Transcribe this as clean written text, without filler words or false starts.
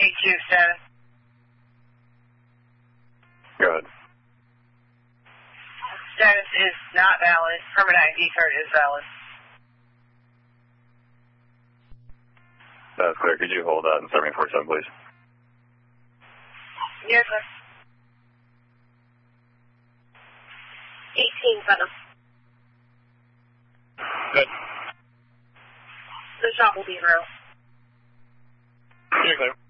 AQ status. Go ahead. Status is not valid. Permanent ID card is valid. That's clear. Could you hold that in 7447, please? Yes, sir. 18 Venom. Good. The shop will be in route. You're clear.